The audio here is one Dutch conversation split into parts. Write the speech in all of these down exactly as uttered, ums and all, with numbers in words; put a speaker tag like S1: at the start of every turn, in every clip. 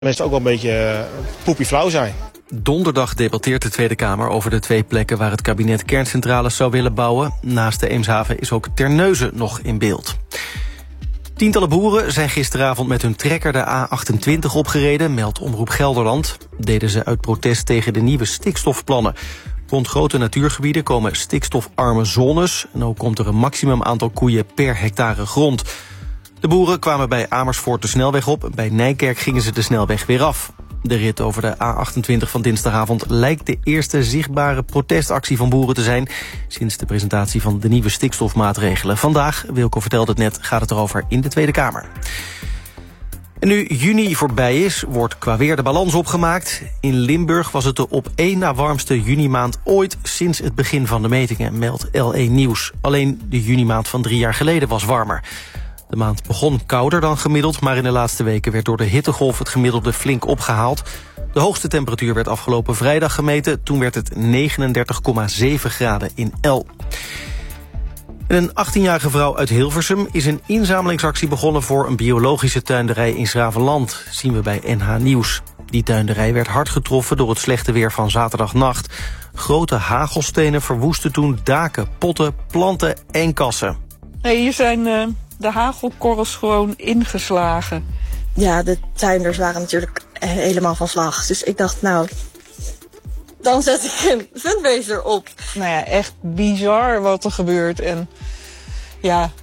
S1: Mensen ook wel een beetje uh, poepie flauw zijn.
S2: Donderdag debatteert de Tweede Kamer over de twee plekken waar het kabinet kerncentrales zou willen bouwen. Naast de Eemshaven is ook Terneuzen nog in beeld. Tientallen boeren zijn gisteravond met hun trekker de A achtentwintig opgereden, meldt Omroep Gelderland. Deden ze uit protest tegen de nieuwe stikstofplannen. Rond grote natuurgebieden komen stikstofarme zones en ook komt er een maximum aantal koeien per hectare grond. De boeren kwamen bij Amersfoort de snelweg op. Bij Nijkerk gingen ze de snelweg weer af. De rit over de A achtentwintig van dinsdagavond lijkt de eerste zichtbare protestactie van boeren te zijn sinds de presentatie van de nieuwe stikstofmaatregelen. Vandaag, Wilco vertelde het net, gaat het erover in de Tweede Kamer. En nu juni voorbij is, wordt qua weer de balans opgemaakt. In Limburg was het de op één na warmste junimaand ooit sinds het begin van de metingen, meldt L één Nieuws. Alleen de junimaand van drie jaar geleden was warmer. De maand begon kouder dan gemiddeld, maar in de laatste weken werd door de hittegolf het gemiddelde flink opgehaald. De hoogste temperatuur werd afgelopen vrijdag gemeten. Toen werd het negenendertig komma zeven graden in El. En een achttienjarige vrouw uit Hilversum is een inzamelingsactie begonnen voor een biologische tuinderij in 's-Graveland, zien we bij N H Nieuws. Die tuinderij werd hard getroffen door het slechte weer van zaterdagnacht. Grote hagelstenen verwoesten toen daken, potten, planten en kassen.
S3: Hey, hier zijn uh, de hagelkorrels gewoon ingeslagen.
S4: Ja, de tuinders waren natuurlijk helemaal van slag. Dus ik dacht, nou, dan zet ik een fundraiser op.
S3: Nou ja, echt bizar wat er gebeurt. En ja,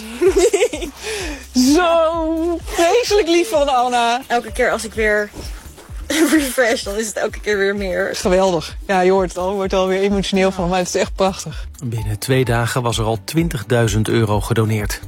S3: zo vreselijk lief van Anna.
S4: Elke keer als ik weer refresh, dan is het elke keer weer meer.
S3: Geweldig. Ja, je hoort het al, je wordt er alweer emotioneel van, maar het is echt prachtig.
S2: Binnen twee dagen was er al twintigduizend euro gedoneerd.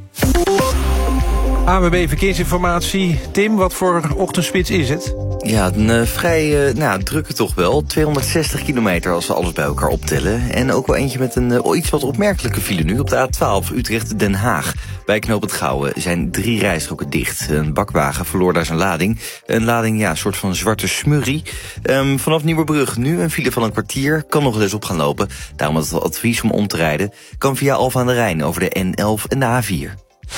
S5: A W B Verkeersinformatie. Tim, wat voor ochtendspits is het?
S6: Ja, een uh, vrij uh, nou, drukke toch wel. tweehonderdzestig kilometer als we alles bij elkaar optellen. En ook wel eentje met een uh, iets wat opmerkelijke file nu. Op de A twaalf Utrecht-Den Haag. Bij Knoop het Gouwen zijn drie rijstroken dicht. Een bakwagen verloor daar zijn lading. Een lading, ja, een soort van zwarte smurrie. Um, vanaf Nieuwerbrug nu een file van een kwartier. Kan nog wel eens op gaan lopen. Daarom het advies om om te rijden kan via Alphen aan de Rijn over de N elf en de A vier.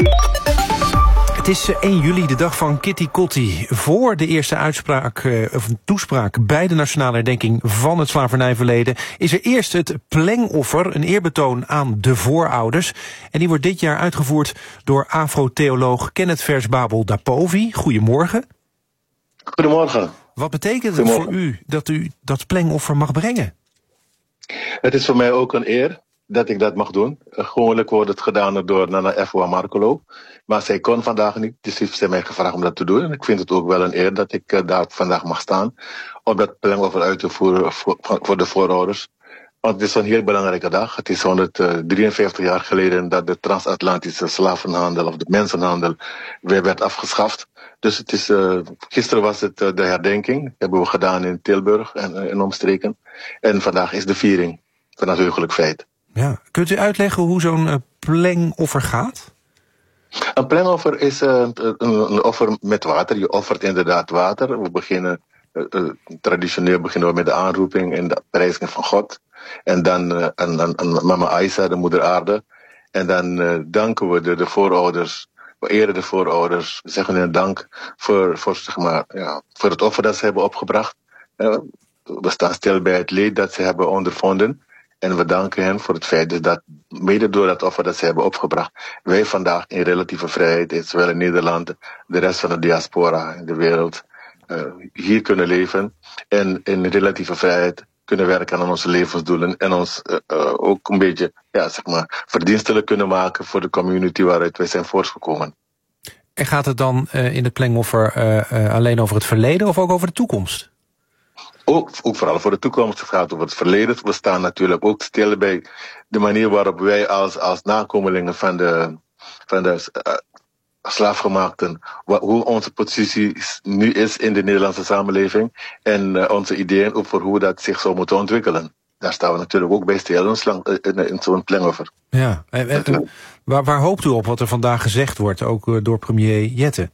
S5: Het is één juli, de dag van Kitty Kotti. Voor de eerste uitspraak, of een toespraak bij de nationale herdenking van het slavernijverleden, is er eerst het plengoffer, een eerbetoon aan de voorouders. En die wordt dit jaar uitgevoerd door afro-theoloog Kenneth Versbabel Dapovi. Goedemorgen.
S7: Goedemorgen.
S5: Wat betekent het voor u dat u dat plengoffer mag brengen?
S7: Het is voor mij ook een eer dat ik dat mag doen. Gewoonlijk wordt het gedaan door Nana F. Markolo. Maar zij kon vandaag niet, dus heeft zij mij gevraagd om dat te doen. En ik vind het ook wel een eer dat ik uh, daar vandaag mag staan. Om dat plengoffer uit te voeren voor, voor de voorouders. Want het is een heel belangrijke dag. Het is honderddrieënvijftig jaar geleden dat de transatlantische slavenhandel of de mensenhandel weer werd afgeschaft. Dus het is, uh, gisteren was het uh, de herdenking. Dat hebben we gedaan in Tilburg en uh, in omstreken. En vandaag is de viering van dat heugelijk feit.
S5: Ja. Kunt u uitleggen hoe zo'n uh, plengoffer gaat?
S7: Een plengoffer is uh, een, een offer met water. Je offert inderdaad water. We beginnen, uh, uh, traditioneel beginnen we met de aanroeping en de prijzing van God. En dan uh, aan, aan, aan mama Aisa, de moeder aarde. En dan uh, danken we de, de voorouders. We eren de voorouders. We zeggen hun dank voor, voor, zeg maar, ja, voor het offer dat ze hebben opgebracht. Uh, we staan stil bij het leed dat ze hebben ondervonden. En we danken hen voor het feit dus dat, mede door dat offer dat ze hebben opgebracht, wij vandaag in relatieve vrijheid, zowel in Nederland, de rest van de diaspora in de wereld, uh, hier kunnen leven. En in relatieve vrijheid kunnen werken aan onze levensdoelen. En ons uh, uh, ook een beetje, ja, zeg maar, verdienstelijk kunnen maken voor de community waaruit wij zijn voortgekomen.
S5: En gaat het dan uh, in het plengoffer uh, uh, alleen over het verleden of ook over de toekomst?
S7: Ook, ook vooral voor de toekomst. Het gaat over het verleden. We staan natuurlijk ook stil bij de manier waarop wij als, als nakomelingen van de, van de uh, slaafgemaakten, wat, hoe onze positie nu is in de Nederlandse samenleving en uh, onze ideeën over hoe dat zich zou moeten ontwikkelen. Daar staan we natuurlijk ook bij stil in, in, in zo'n plengoffer.
S5: Ja, en, en, waar, waar hoopt u op wat er vandaag gezegd wordt, ook uh, door premier Jette?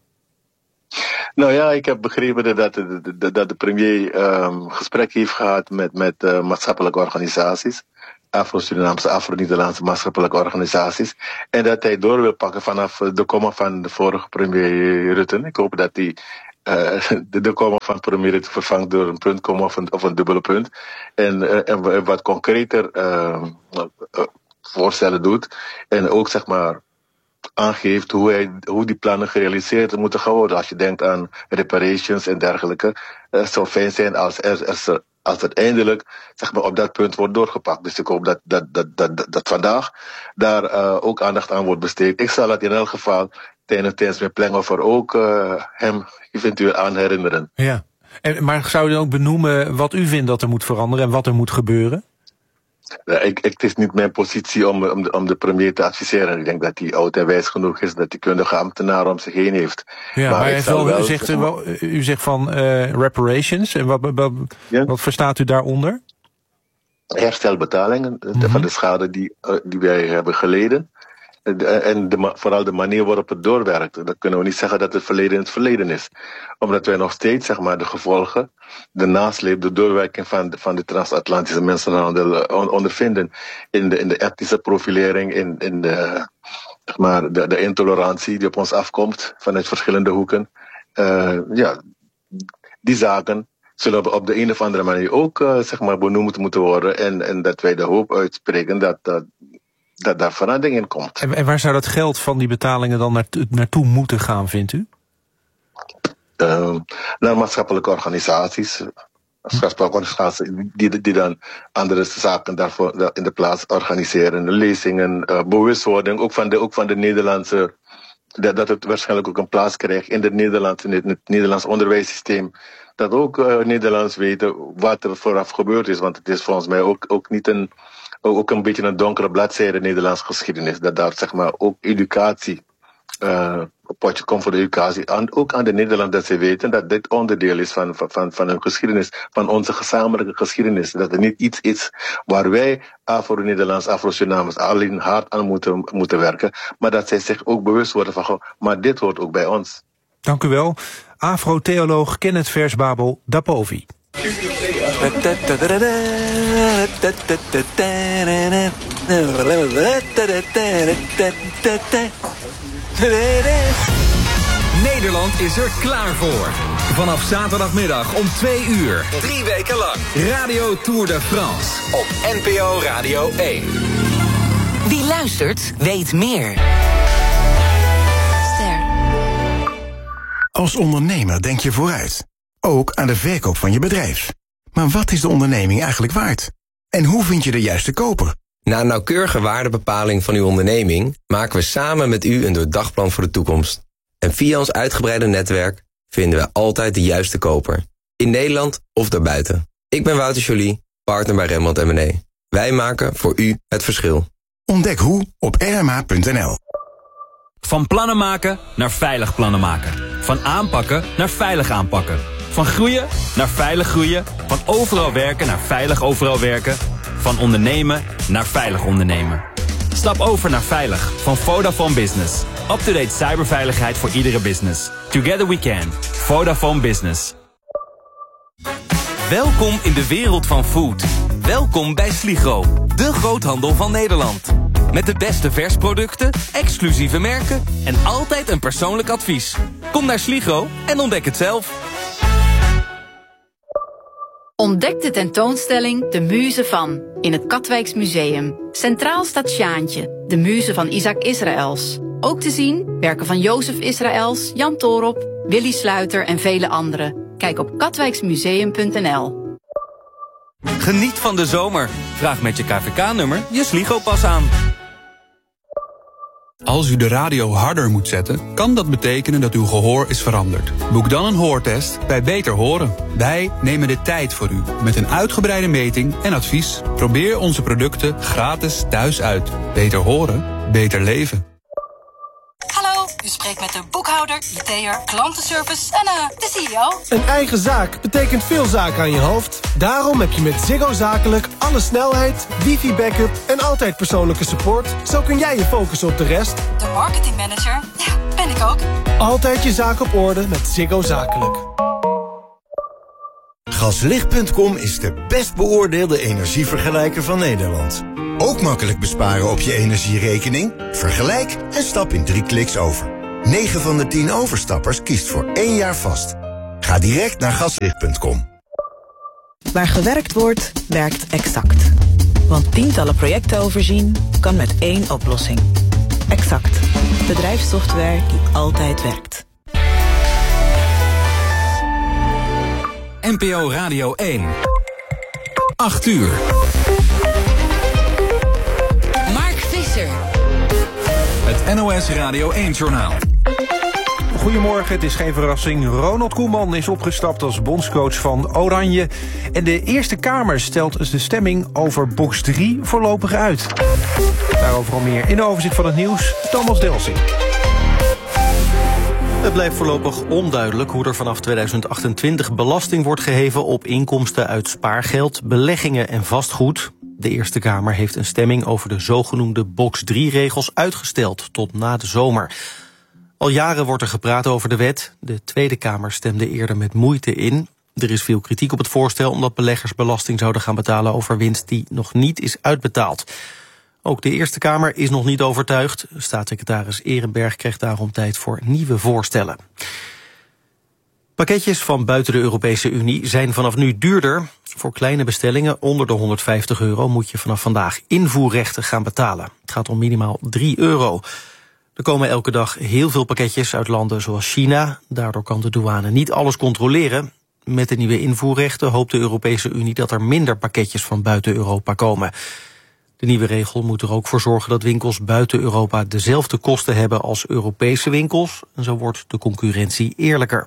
S7: Nou ja, ik heb begrepen dat de, de, dat de premier um, gesprek heeft gehad met, met uh, maatschappelijke organisaties. Afro-Surinaamse, Afro-Nederlandse maatschappelijke organisaties. En dat hij door wil pakken vanaf de komma van de vorige premier Rutte. Ik hoop dat hij uh, de, de komma van proberen te vervangen door een puntkomma of een, of een dubbele punt. En, uh, en wat concreter uh, uh, voorstellen doet. En ook zeg maar aangeeft hoe, hij, hoe die plannen gerealiseerd moeten gaan worden. Als je denkt aan reparations en dergelijke. Het zou fijn zijn als er, er, als het eindelijk zeg maar, op dat punt wordt doorgepakt. Dus ik hoop dat, dat, dat, dat, dat, dat vandaag daar uh, ook aandacht aan wordt besteed. Ik zal het in elk geval tijdens, tijdens mijn plengoffer ook uh, hem eventueel aan herinneren.
S5: Ja. En, maar zou u dan ook benoemen wat u vindt dat er moet veranderen en wat er moet gebeuren?
S7: Uh, ik, ik, het is niet mijn positie om, om, de, om de premier te adviseren. Ik denk dat hij oud en wijs genoeg is, dat hij kundige ambtenaren om zich heen heeft.
S5: Ja, maar, maar hij wel, wel, u, zegt, wel, u zegt van uh, reparations. En wat, wat, ja? wat verstaat u daaronder?
S7: Herstelbetalingen mm-hmm. van de schade die, uh, die wij hebben geleden. En de, vooral de manier waarop het doorwerkt. Dan kunnen we niet zeggen dat het verleden in het verleden is. Omdat wij nog steeds zeg maar, de gevolgen, de nasleep, de doorwerking van de, van de transatlantische mensenhandel ondervinden. In de, in de etnische profilering, in, in de, zeg maar, de, de intolerantie die op ons afkomt vanuit verschillende hoeken. Uh, ja, die zaken zullen op de een of andere manier ook uh, zeg maar, benoemd moeten worden. En, en dat wij de hoop uitspreken dat dat. dat daar verandering in komt.
S5: En, en waar zou dat geld van die betalingen dan naartoe, naartoe moeten gaan, vindt u?
S7: Uh, naar maatschappelijke organisaties. Maatschappelijke organisaties die, die dan andere zaken daarvoor in de plaats organiseren. Lezingen, uh, bewustwording, ook van de, ook van de Nederlandse. Dat, dat het waarschijnlijk ook een plaats krijgt in, de Nederlandse, in het Nederlands onderwijssysteem. Dat ook uh, Nederlands weten wat er vooraf gebeurd is. Want het is volgens mij ook, ook niet een. Ook een beetje een donkere bladzijde Nederlandse geschiedenis. Dat daar zeg maar ook educatie, uh, een potje komt voor de educatie. En ook aan de Nederlanders dat ze weten dat dit onderdeel is van, van, van hun geschiedenis, van onze gezamenlijke geschiedenis. Dat het niet iets is waar wij Afro-Nederlands, Afro-Surinamers alleen hard aan moeten, moeten werken. Maar dat zij zich ook bewust worden van, goh, maar dit hoort ook bij ons.
S5: Dank u wel. Afro-theoloog Kenneth Versbabel Dapovi.
S8: Nederland is er klaar voor. Vanaf zaterdagmiddag om twee uur. Drie weken lang. Radio Tour de France. Op N P O Radio één.
S9: Wie luistert, weet meer. Ster.
S10: Als ondernemer denk je vooruit. Ook aan de verkoop van je bedrijf. Maar wat is de onderneming eigenlijk waard? En hoe vind je de juiste koper?
S11: Na een nauwkeurige waardebepaling van uw onderneming maken we samen met u een doordagplan voor de toekomst. En via ons uitgebreide netwerk vinden we altijd de juiste koper. In Nederland of daarbuiten. Ik ben Wouter Joly, partner bij Rembrandt en Mené. Wij maken voor u het verschil.
S10: Ontdek hoe op r m h punt n l.
S8: Van plannen maken naar veilig plannen maken. Van aanpakken naar veilig aanpakken. Van groeien naar veilig groeien. Van overal werken naar veilig overal werken. Van ondernemen naar veilig ondernemen. Stap over naar veilig van Vodafone Business. Up-to-date cyberveiligheid voor iedere business. Together we can. Vodafone Business.
S12: Welkom in de wereld van food. Welkom bij Sligro, de groothandel van Nederland. Met de beste versproducten, exclusieve merken en altijd een persoonlijk advies. Kom naar Sligro en ontdek het zelf.
S13: Ontdek de tentoonstelling De Muze van in het Katwijks Museum. Centraal staat Sjaantje, de muze van Isaac Israëls. Ook te zien werken van Jozef Israëls, Jan Toorop, Willy Sluiter en vele anderen. Kijk op katwijksmuseum punt n l.
S12: Geniet van de zomer. Vraag met je K V K-nummer je Sligo-pas aan.
S14: Als u de radio harder moet zetten, kan dat betekenen dat uw gehoor is veranderd. Boek dan een hoortest bij Beter Horen. Wij nemen de tijd voor u met een uitgebreide meting en advies. Probeer onze producten gratis thuis uit. Beter horen, beter leven.
S15: Hallo, u spreekt met de boekhouder, I T'er, klantenservice en uh, de C E O.
S16: Een eigen zaak betekent veel zaken aan je hoofd. Daarom heb je met Ziggo Zakelijk alle snelheid, wifi-backup en altijd persoonlijke support. Zo kun jij je focussen op de rest.
S15: De marketingmanager, ja, ben ik ook.
S16: Altijd je zaak op orde met Ziggo Zakelijk.
S10: Gaslicht punt com is de best beoordeelde energievergelijker van Nederland. Ook makkelijk besparen op je energierekening? Vergelijk en stap in drie kliks over. negen van de tien overstappers kiest voor één jaar vast. Ga direct naar gaslicht punt com.
S17: Waar gewerkt wordt, werkt Exact. Want tientallen projecten overzien kan met één oplossing. Exact. Bedrijfssoftware die altijd werkt.
S12: N P O Radio één. acht uur.
S9: Mark Visser.
S12: Het N O S Radio één-journaal.
S5: Goedemorgen, het is geen verrassing. Ronald Koeman is opgestapt als bondscoach van Oranje. En de Eerste Kamer stelt de stemming over box drie voorlopig uit. Daarover al meer in de overzicht van het nieuws. Thomas Delsing.
S2: Het blijft voorlopig onduidelijk hoe er vanaf tweeduizend achtentwintig belasting wordt geheven op inkomsten uit spaargeld, beleggingen en vastgoed. De Eerste Kamer heeft een stemming over de zogenoemde box drie regels uitgesteld tot na de zomer. Al jaren wordt er gepraat over de wet. De Tweede Kamer stemde eerder met moeite in. Er is veel kritiek op het voorstel omdat beleggers belasting zouden gaan betalen over winst die nog niet is uitbetaald. Ook de Eerste Kamer is nog niet overtuigd. Staatssecretaris Ehrenberg krijgt daarom tijd voor nieuwe voorstellen. Pakketjes van buiten de Europese Unie zijn vanaf nu duurder. Voor kleine bestellingen onder de honderdvijftig euro moet je vanaf vandaag invoerrechten gaan betalen. Het gaat om minimaal drie euro. Er komen elke dag heel veel pakketjes uit landen zoals China. Daardoor kan de douane niet alles controleren. Met de nieuwe invoerrechten hoopt de Europese Unie dat er minder pakketjes van buiten Europa komen. De nieuwe regel moet er ook voor zorgen dat winkels buiten Europa dezelfde kosten hebben als Europese winkels. En zo wordt de concurrentie eerlijker.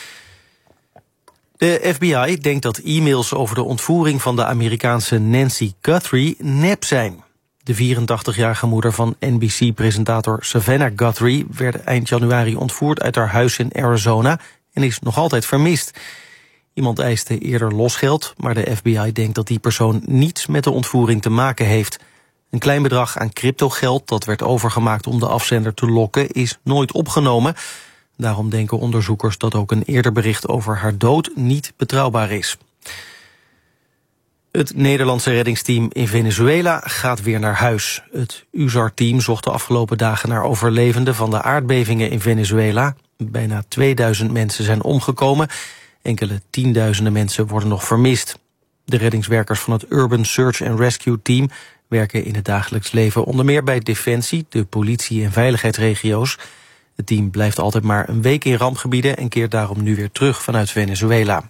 S2: De F B I denkt dat e-mails over de ontvoering van de Amerikaanse Nancy Guthrie nep zijn. De vierentachtigjarige moeder van N B C-presentator Savannah Guthrie werd eind januari ontvoerd uit haar huis in Arizona en is nog altijd vermist. Iemand eiste eerder losgeld, maar de F B I denkt dat die persoon niets met de ontvoering te maken heeft. Een klein bedrag aan cryptogeld dat werd overgemaakt om de afzender te lokken is nooit opgenomen. Daarom denken onderzoekers dat ook een eerder bericht over haar dood niet betrouwbaar is. Het Nederlandse reddingsteam in Venezuela gaat weer naar huis. Het U S A R-team zocht de afgelopen dagen naar overlevenden van de aardbevingen in Venezuela. Bijna tweeduizend mensen zijn omgekomen. Enkele tienduizenden mensen worden nog vermist. De reddingswerkers van het Urban Search and Rescue Team werken in het dagelijks leven onder meer bij Defensie, de politie en veiligheidsregio's. Het team blijft altijd maar een week in rampgebieden en keert daarom nu weer terug vanuit Venezuela.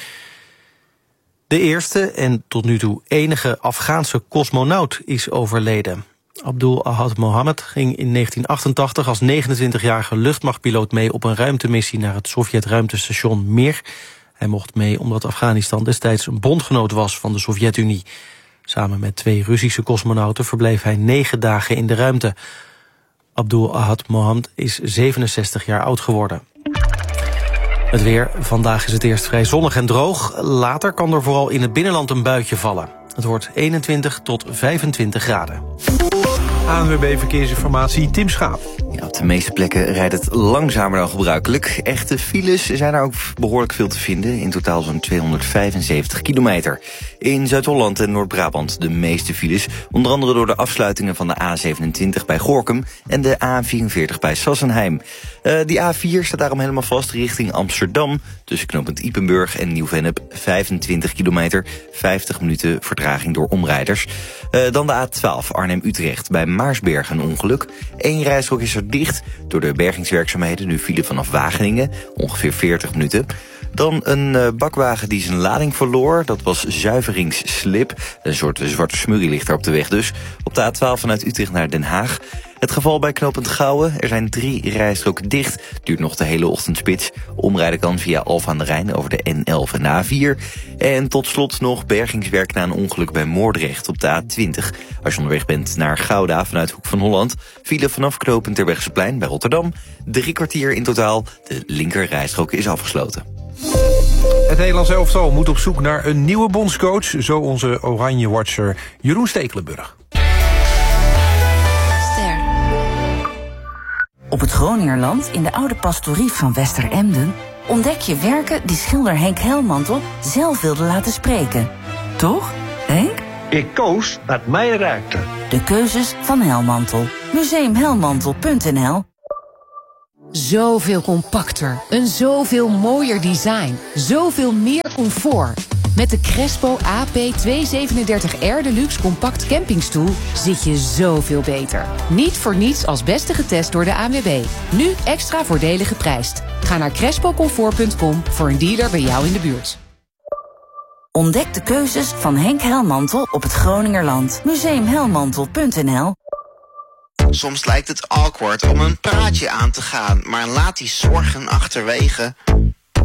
S2: De eerste en tot nu toe enige Afghaanse cosmonaut is overleden. Abdul Ahad Mohammed ging in negentien achtentachtig als negenentwintigjarige luchtmachtpiloot mee op een ruimtemissie naar het Sovjet-ruimtestation Mir. Hij mocht mee omdat Afghanistan destijds een bondgenoot was van de Sovjet-Unie. Samen met twee Russische cosmonauten verbleef hij negen dagen in de ruimte. Abdul Ahad Mohammed is zevenenzestig jaar oud geworden. Het weer. Vandaag is het eerst vrij zonnig en droog. Later kan er vooral in het binnenland een buitje vallen. Het wordt eenentwintig tot vijfentwintig graden.
S5: A N W B Verkeersinformatie, Tim Schaap.
S6: Ja, op de meeste plekken rijdt het langzamer dan gebruikelijk. Echte files zijn er ook behoorlijk veel te vinden. In totaal zo'n tweehonderdvijfenzeventig kilometer. In Zuid-Holland en Noord-Brabant de meeste files. Onder andere door de afsluitingen van de A zevenentwintig bij Gorinchem en de A vierenveertig bij Sassenheim. Uh, die A vier staat daarom helemaal vast richting Amsterdam. Tussen knooppunt Ypenburg en Nieuw-Vennep vijfentwintig kilometer. vijftig minuten vertraging door omrijders. Uh, dan de A twaalf Arnhem-Utrecht bij Maarsberg een ongeluk. Eén rijstrook is er dicht door de bergingswerkzaamheden. Nu file vanaf Wageningen, ongeveer veertig minuten. Dan een uh, bakwagen die zijn lading verloor. Dat was zuiveringsslip. Een soort zwarte smurrie ligt er op de weg dus. Op de A twaalf vanuit Utrecht naar Den Haag. Het geval bij knooppunt Gouwen. Er zijn drie rijstroken dicht. Duurt nog de hele ochtendspits. Omrijden kan via Alphen aan de Rijn over de N elf en de A vier. En tot slot nog bergingswerk na een ongeluk bij Moordrecht op de A twintig. Als je onderweg bent naar Gouda vanuit Hoek van Holland. File vanaf knooppunt Terweggeseplein bij Rotterdam. Drie kwartier in totaal. De linker rijstrook is afgesloten.
S5: Het Nederlands elftal moet op zoek naar een nieuwe bondscoach. Zo onze Oranje-watcher Jeroen Stekelenburg.
S18: Op het Groningerland, in de oude pastorie van Westeremden, ontdek je werken die schilder Henk Helmantel zelf wilde laten spreken. Toch, Henk?
S19: Ik koos wat mij raakte.
S18: De keuzes van Helmantel. museum helmantel punt n l
S20: Zoveel compacter, een zoveel mooier design, zoveel meer comfort. Met de Crespo A P tweehonderdzevenendertig R Deluxe compact campingstoel zit je zoveel beter. Niet voor niets als beste getest door de A N W B. Nu extra voordelig geprijsd. Ga naar crespo comfort punt com voor een dealer bij jou in de buurt.
S18: Ontdek de keuzes van Henk Helmantel op het Groningerland. museum helmantel punt n l.
S21: Soms lijkt het awkward om een praatje aan te gaan, maar laat die zorgen achterwege.